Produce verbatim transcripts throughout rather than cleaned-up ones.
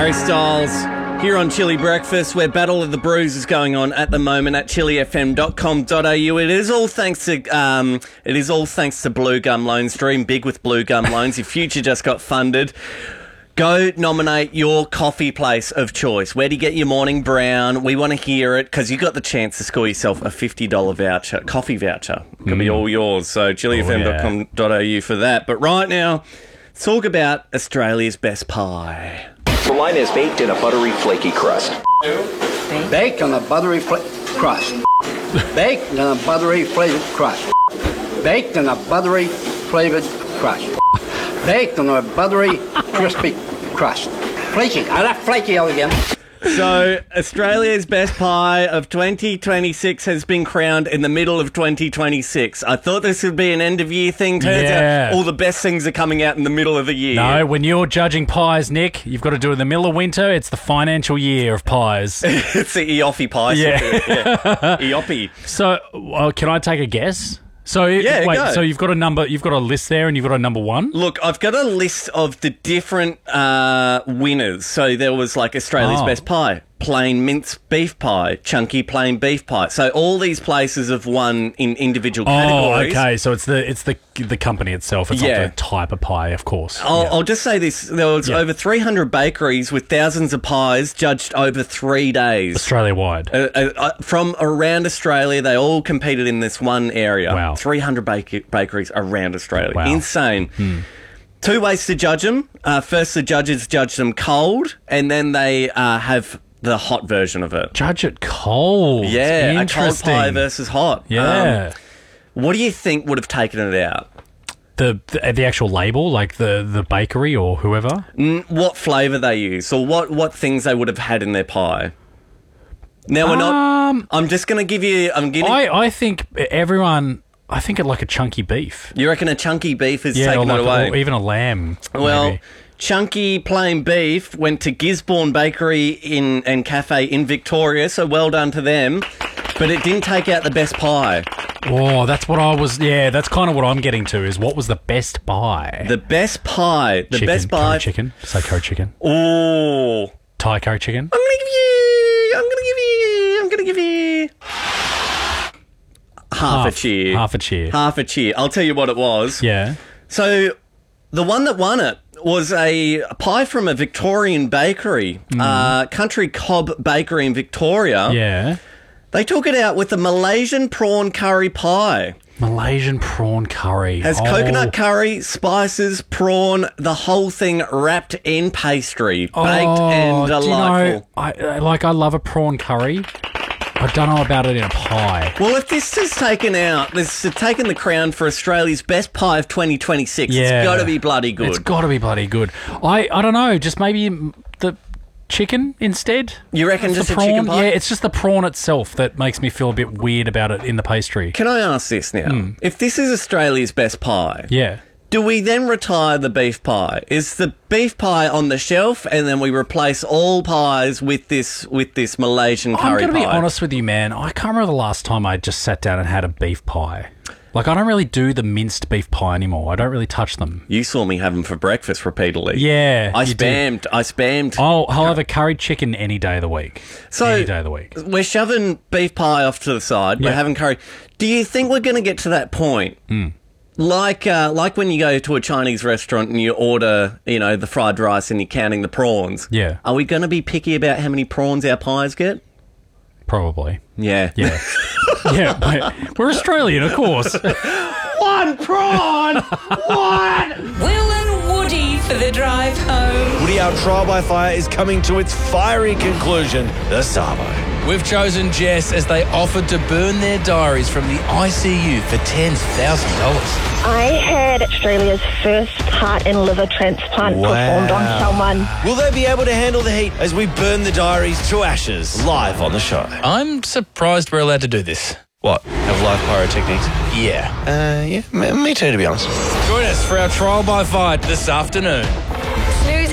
Harry Styles here on Chili Breakfast, where Battle of the Brews is going on at the moment at chili f m dot com dot a u. It is all thanks to um, it is all thanks to Blue Gum Loans. Dream big with Blue Gum Loans. Your future just got funded. Go nominate your coffee place of choice. Where do you get your morning brown? We want to hear it because you got the chance to score yourself a fifty dollars voucher, coffee voucher. It can mm. be all yours. So chili f m dot com dot a u for that. But right now, let's talk about Australia's best pie. So mine is baked in a buttery, flaky crust. Baked on a buttery fla- crust. Baked on a buttery flavored crust. Baked on a buttery flavored crust. Baked on a buttery crispy crust. Flaky. I love flaky all again. So, Australia's best pie of twenty twenty-six has been crowned in the middle of twenty twenty-six. I thought this would be an end-of-year thing. Turns Yeah. out all the best things are coming out in the middle of the year. No, when you're judging pies, Nick, you've got to do it in the middle of winter. It's the financial year of pies. It's the Eoffy pie. Yeah. yeah. Eoffy. So, uh, can I take a guess? So, Yeah, wait, go. so you've got a number, you've got a list there, and you've got a number one. Look, I've got a list of the different uh, winners. So there was like Australia's Oh. best pie, plain mince beef pie, chunky plain beef pie. So all these places have won in individual Oh, categories. okay. So it's the it's the the company itself. It's Yeah. not the type of pie, of course. I'll, Yeah. I'll just say this. There was Yeah. over three hundred bakeries with thousands of pies judged over three days. Australia-wide. Uh, uh, uh, from around Australia, they all competed in this one area. Wow. three hundred bake- bakeries around Australia. Wow. Insane. Two ways to judge them. Uh, first, the judges judge them cold, and then they uh, have the hot version of it. Judge it cold. Yeah, a cold Interesting. pie versus hot. Yeah. Um, what do you think would have taken it out? the, the the actual label, like the, the bakery or whoever? N- What flavour they use, or what, what things they would have had in their pie? Now, we're not... Um, I'm just going to give you... I'm giving. I, I think everyone... I think it like a chunky beef. You reckon a chunky beef is Yeah, or, taking like, it away? or even a lamb. Well, maybe. chunky plain beef went to Gisborne Bakery in and Cafe in Victoria, so well done to them. But it didn't take out the best pie. Oh, that's what I was... Yeah, that's kind of what I'm getting to, is what was the best pie? The best pie, the chicken, best curry pie. chicken. Say curry chicken. Oh, Thai curry chicken. I'm gonna give you. I'm gonna give you. I'm gonna give you half, a cheer. Half a cheer. Half a cheer. I'll tell you what it was. Yeah. So, the one that won it was a pie from a Victorian bakery, uh, Country Cobb Bakery in Victoria. Yeah. They took it out with a Malaysian prawn curry pie. Malaysian prawn curry. Has Oh. coconut curry, spices, prawn, the whole thing wrapped in pastry, baked and do you delightful. know, I, I like I love a prawn curry. I don't know about it in a pie. Well, if this is taken out, this is taken the crown for Australia's best pie of twenty twenty-six. Yeah. It's got to be bloody good. It's got to be bloody good. I, I don't know, just maybe the chicken instead? You reckon It's just the a prawn? chicken pie? Yeah, it's just the prawn itself that makes me feel a bit weird about it in the pastry. Can I ask this now? If this is Australia's best pie, Yeah. do we then retire the beef pie? Is the beef pie on the shelf, and then we replace all pies with this with this Malaysian I'm curry going to be pie? honest with you, man. I can't remember the last time I just sat down and had a beef pie. Like, I don't really do the minced beef pie anymore. I don't really touch them. You saw me have them for breakfast repeatedly. Yeah, I you do. spammed. I spammed. Oh, I'll have a curried chicken any day of the week. So any day of the week. we're shoving beef pie off to the side. We're Yeah. having curry. Do you think we're going to get to that point? Like, uh, like when you go to a Chinese restaurant and you order, you know, the fried rice and you're counting the prawns. Yeah. Are we going to be picky about how many prawns our pies get? Probably. Yeah. Yeah. yeah. But we're Australian, of course. One prawn. One. Will and Woody for the drive home. Woody, our trial by fire is coming to its fiery conclusion, the Sabo. We've chosen Jess as they offered to burn their diaries from the I C U for ten thousand dollars. I had Australia's first heart and liver transplant Wow. performed on someone. Will they be able to handle the heat as we burn the diaries to ashes live on the show? I'm surprised we're allowed to do this. What? Have live pyrotechnics? Yeah. Uh, yeah, me, me too, to be honest. Join us for our trial by fire this afternoon. Snooze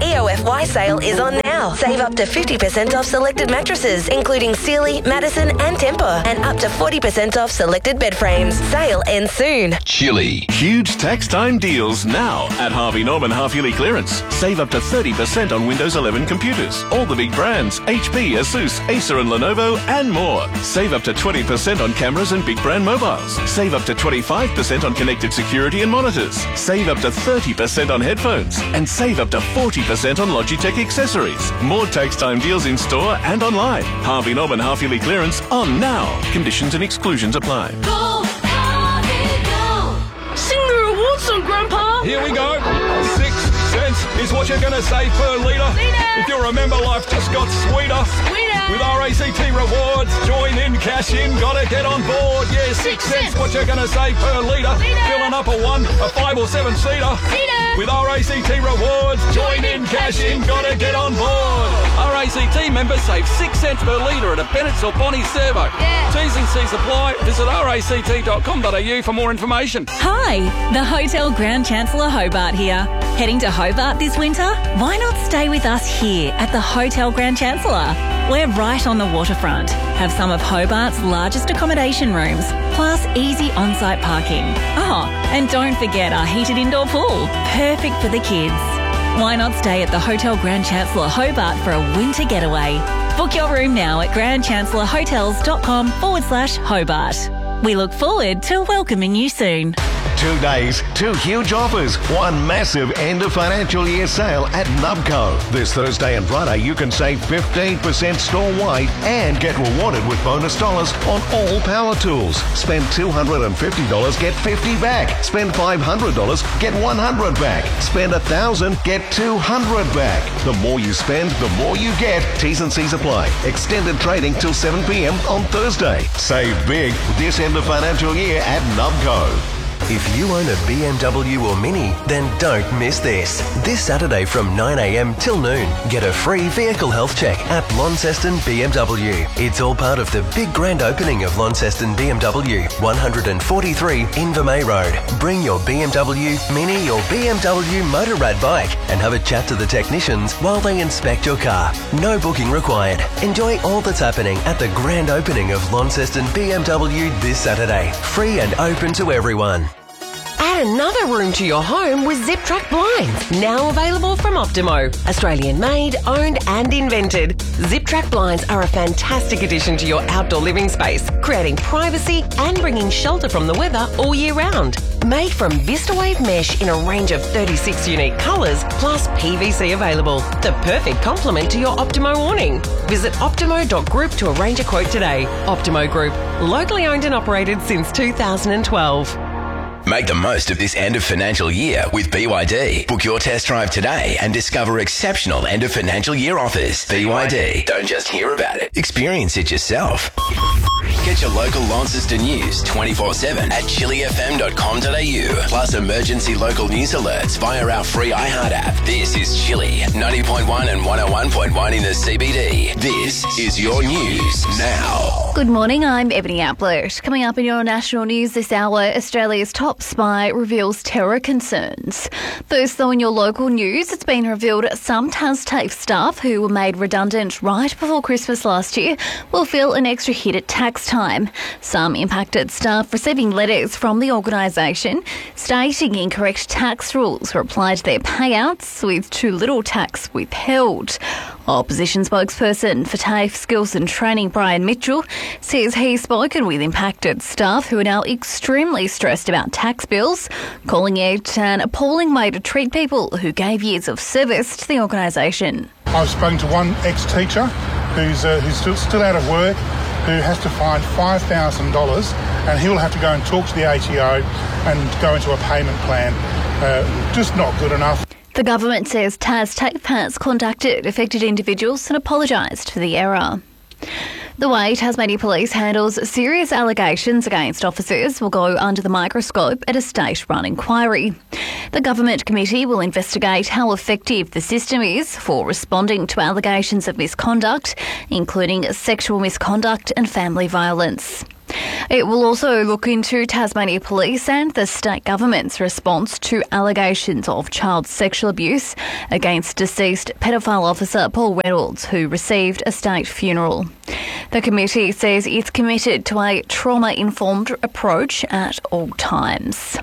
E O F Y sale is on now. Save up to fifty percent off selected mattresses, including Sealy, Madison and Tempur, and up to forty percent off selected bed frames. Sale ends soon. Chili. Huge tax time deals now at Harvey Norman half-yearly clearance. Save up to thirty percent on Windows eleven computers. All the big brands, H P, Asus, Acer and Lenovo and more. Save up to twenty percent on cameras and big brand mobiles. Save up to twenty-five percent on connected security and monitors. Save up to thirty percent on headphones. And save up to forty percent on Logitech accessories. More tax time deals in store and online. Harvey Norman half-yearly clearance on now. Conditions and exclusions apply. Go, Harvey, go. Sing the rewards song, Grandpa. Here we go. Six cents is what you're going to save per litre. If you remember, life just got sweeter. Sweeter. With R A C T rewards, join in, cash in, gotta get on board. Yeah, six, six cents, what you're going to save per litre. Filling up a one, a five or seven seater. With R A C T rewards, join in, cash in, gotta get on board. R A C T members save six cents per litre at a Bennett's or Bonnie servo. Yeah. T's and C's apply. Visit r a c t dot com dot a u for more information. Hi, the Hotel Grand Chancellor Hobart here. Heading to Hobart this winter? Why not stay with us here at the Hotel Grand Chancellor? We're right on the waterfront, have some of Hobart's largest accommodation rooms, plus easy on-site parking. Oh, and don't forget our heated indoor pool, perfect for the kids. Why not stay at the Hotel Grand Chancellor Hobart for a winter getaway? Book your room now at grandchancellorhotels.com forward slash Hobart. We look forward to welcoming you soon. Two days, two huge offers, one massive end of financial year sale at Nubco. This Thursday and Friday you can save fifteen percent store-wide and get rewarded with bonus dollars on all power tools. Spend two hundred fifty dollars, get fifty dollars back. Spend five hundred dollars, get one hundred dollars back. Spend one thousand dollars, get two hundred dollars back. The more you spend, the more you get. T's and C's apply. Extended trading till seven p.m. on Thursday. Save big this end of financial year at Nubco. If you own a B M W or Mini, then don't miss this. This Saturday from nine a.m. till noon, get a free vehicle health check at Launceston B M W. It's all part of the big grand opening of Launceston B M W, one forty-three Invermay Road. Bring your B M W, Mini or B M W Motorrad bike and have a chat to the technicians while they inspect your car. No booking required. Enjoy all that's happening at the grand opening of Launceston B M W this Saturday. Free and open to everyone. Add another room to your home with Zip Track Blinds, now available from Optimo. Australian made, owned and invented. Zip Track Blinds are a fantastic addition to your outdoor living space, creating privacy and bringing shelter from the weather all year round. Made from VistaWave mesh in a range of thirty-six unique colours, plus P V C available. The perfect complement to your Optimo awning. Visit optimo dot group to arrange a quote today. Optimo Group, locally owned and operated since two thousand twelve. Make the most of this end of financial year with B Y D. Book your test drive today and discover exceptional end of financial year offers. B Y D. Don't just hear about it. Experience it yourself. Get your local Launceston news twenty-four seven at chili f m dot com dot a u. Plus emergency local news alerts via our free iHeart app. This is Chili, ninety point one and one oh one point one in the C B D. This is your news now. Good morning, I'm Ebony Applet. Coming up in your national news this hour, Australia's top spy reveals terror concerns. First, though, in your local news, it's been revealed some TasTAFE staff who were made redundant right before Christmas last year will feel an extra hit at tax time. Some impacted staff receiving letters from the organisation stating incorrect tax rules were applied to their payouts with too little tax withheld. Opposition spokesperson for TAFE Skills and Training, Brian Mitchell, says he's spoken with impacted staff who are now extremely stressed about tax bills, calling it an appalling way to treat people who gave years of service to the organisation. I've spoken to one ex-teacher who's uh, who's still, still out of work, who has to find five thousand dollars, and he'll have to go and talk to the A T O and go into a payment plan. Uh, just not good enough. The government says TasTAFE has contacted affected individuals and apologised for the error. The way Tasmania Police handles serious allegations against officers will go under the microscope at a state-run inquiry. The Government Committee will investigate how effective the system is for responding to allegations of misconduct, including sexual misconduct and family violence. It will also look into Tasmania Police and the state government's response to allegations of child sexual abuse against deceased pedophile officer Paul Reynolds, who received a state funeral. The committee says it's committed to a trauma-informed approach at all times.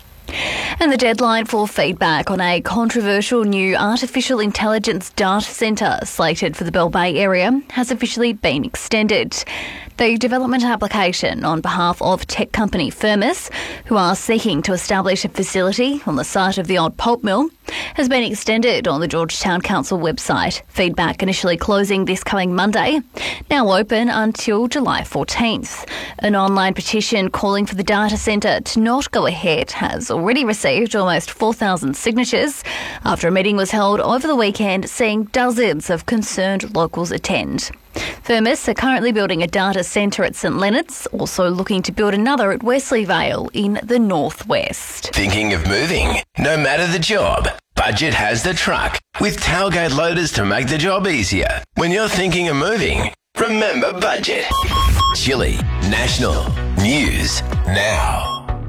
And the deadline for feedback on a controversial new artificial intelligence data centre slated for the Bell Bay area has officially been extended. The development application on behalf of tech company Firmus, who are seeking to establish a facility on the site of the old pulp mill, has been extended on the Georgetown Council website. Feedback initially closing this coming Monday, now open until July fourteenth. An online petition calling for the data centre to not go ahead has already received almost four thousand signatures after a meeting was held over the weekend seeing dozens of concerned locals attend. Firmus are currently building a data centre at St Leonard's, also looking to build another at Wesley Vale in the northwest. Thinking of moving? No matter the job, Budget has the truck with tailgate loaders to make the job easier. When you're thinking of moving, remember Budget. Chili National News Now.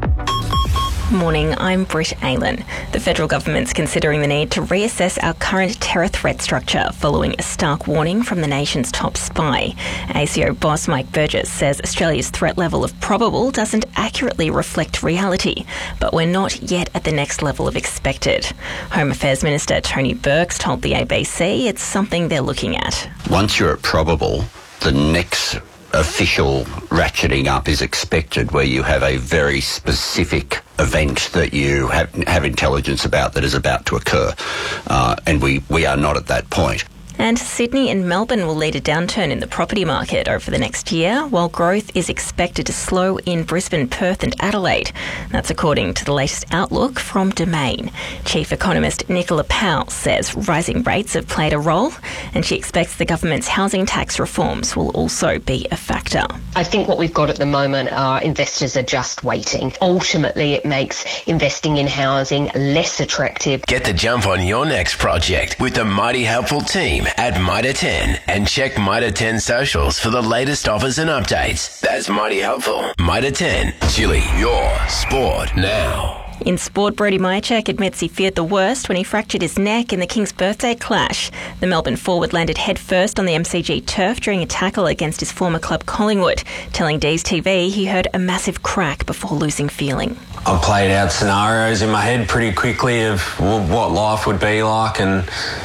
Morning, I'm Britt Aylan. The federal government's considering the need to reassess our current terror threat structure following a stark warning from the nation's top spy. A C O boss Mike Burgess says Australia's threat level of probable doesn't accurately reflect reality, but we're not yet at the next level of expected. Home Affairs Minister Tony Burks told the A B C it's something they're looking at. Once you're at probable, the next official ratcheting up is expected, where you have a very specific event that you have, have intelligence about that is about to occur. Uh, and we, we are not at that point. And Sydney and Melbourne will lead a downturn in the property market over the next year, while growth is expected to slow in Brisbane, Perth and Adelaide. That's according to the latest outlook from Domain. Chief economist Nicola Powell says rising rates have played a role, and she expects the government's housing tax reforms will also be a factor. I think what we've got at the moment are investors are just waiting. Ultimately, it makes investing in housing less attractive. Get the jump on your next project with the mighty helpful team at Mitre ten, and check Mitre ten socials for the latest offers and updates. That's mighty helpful. Mitre ten, Chili, your sport now. In sport, Brodie Myercheck admits he feared the worst when he fractured his neck in the King's birthday clash. The Melbourne forward landed headfirst on the M C G turf during a tackle against his former club Collingwood, telling D's T V he heard a massive crack before losing feeling. I played out scenarios in my head pretty quickly of what life would be like and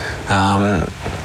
um,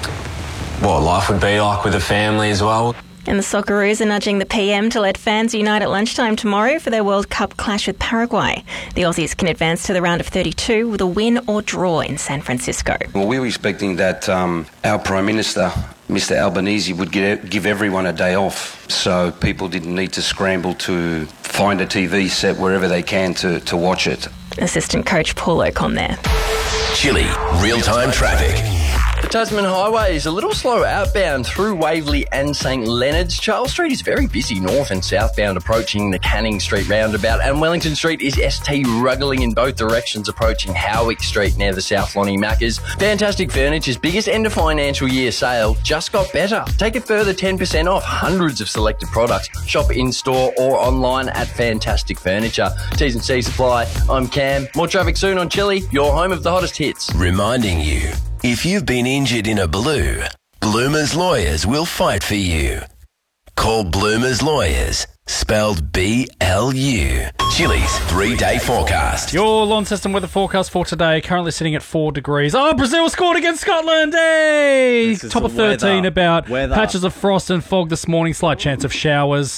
what life would be like with a family as well. And the Socceroos are nudging the P M to let fans unite at lunchtime tomorrow for their World Cup clash with Paraguay. The Aussies can advance to the round of thirty-two with a win or draw in San Francisco. Well, we were expecting that um, our Prime Minister, Mister Albanese, would get, give everyone a day off, so people didn't need to scramble to find a T V set wherever they can to, to watch it. Assistant coach Paul Ocon there. Chili, real-time traffic. The Tasman Highway is a little slow outbound through Waverley and St Leonard's. Charles Street is very busy north and southbound approaching the Canning Street roundabout, and Wellington Street is S T ruggling in both directions approaching Howick Street near the South Lonnie Macca's. Fantastic Furniture's biggest end of financial year sale just got better. Take a further ten percent off hundreds of selected products. Shop in-store or online at Fantastic Furniture. T's and C's apply. I'm Cam. More traffic soon on Chili, your home of the hottest hits. Reminding you, if you've been injured in a blue, Bloomer's Lawyers will fight for you. Call Bloomer's Lawyers, spelled B L U. Chili's three-day forecast. Your Launceston weather forecast for today, currently sitting at four degrees. Oh, Brazil scored against Scotland! Hey! Top of thirteen weather. about Weather. patches of frost and fog this morning, slight chance of showers.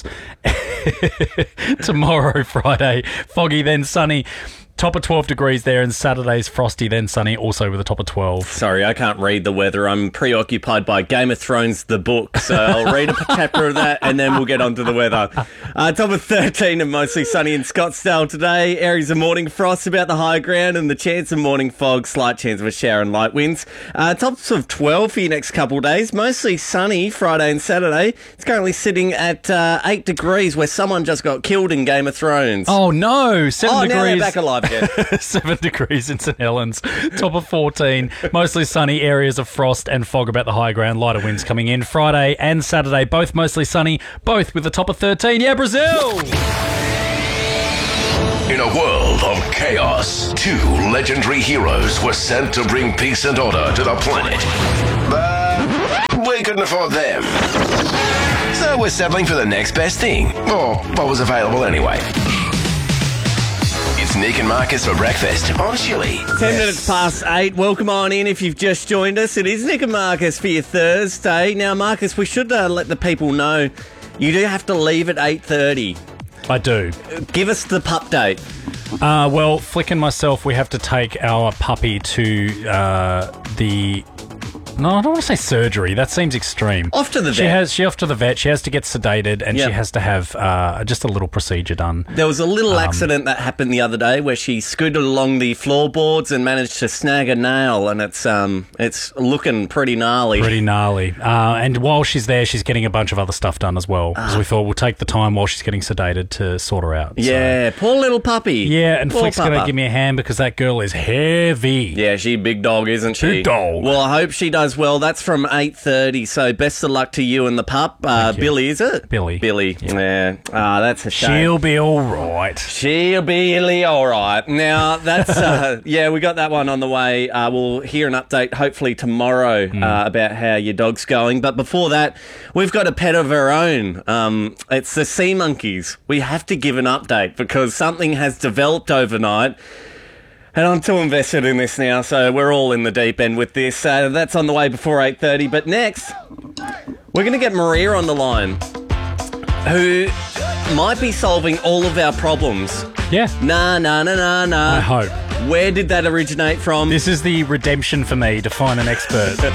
Tomorrow, Friday, foggy, then sunny. Top of twelve degrees there, and Saturday's frosty, then sunny, also with a top of twelve. Sorry, I can't read the weather. I'm preoccupied by Game of Thrones, the book, so I'll read a chapter of that and then we'll get on to the weather. Uh, top of thirteen and mostly sunny in Scottsdale today. Areas of morning frost about the high ground and the chance of morning fog, slight chance of a shower and light winds. Uh, tops of twelve for your next couple of days. Mostly sunny Friday and Saturday. It's currently sitting at uh, eight degrees where someone just got killed in Game of Thrones. Oh no, seven oh, degrees. now they're back alive. again. Seven degrees in St Helens. Top of fourteen. Mostly sunny, areas of frost and fog about the high ground. Lighter winds coming in. Friday and Saturday, both mostly sunny, both with a top of thirteen. Yeah, Brazil! In a world of chaos, two legendary heroes were sent to bring peace and order to the planet. But we couldn't afford them. So we're settling for the next best thing, or what was available anyway. It's Nick and Marcus for breakfast on Chili. Ten minutes past eight. Welcome on in if you've just joined us. It is Nick and Marcus for your Thursday. Now, Marcus, we should uh, let the people know you do have to leave at eight thirty. I do. Give us the pup date. Uh, well, Flick and myself, we have to take our puppy to uh, the... No, I don't want to say surgery. That seems extreme. Off to the She vet. has. She off to the vet. She has to get sedated, and Yep. she has to have uh, just a little procedure done. There was a little Um, accident that happened the other day where she scooted along the floorboards and managed to snag a nail, and it's um it's looking pretty gnarly. Pretty gnarly. Uh, and while she's there, she's getting a bunch of other stuff done as well. Because we thought we'll take the time while she's getting sedated to sort her out. So- Yeah, poor little puppy. Yeah, and Poor Flick's going to papa. give me a hand because that girl is heavy. Yeah, she big dog, isn't she? Big dog. Well, I hope she does well. That's from eight thirty, so best of luck to you and the pup. Uh, Billy, is it? Billy. Billy. Yeah. Ah, that's a shame. She'll be all right. She'll be all right. Now, that's, uh, yeah, we got that one on the way. Uh, we'll hear an update hopefully tomorrow uh, about how your dog's going. But before that, we've got a pet of our own. Um, it's the sea monkeys. We have to give an update because something has developed overnight. And I'm too invested in this now, so we're all in the deep end with this. Uh, that's on the way before eight thirty. But next, we're going to get Maria on the line, who might be solving all of our problems. Yeah. Nah, nah, nah, nah, nah. I hope. Where did that originate from? This is the redemption for me to find an expert.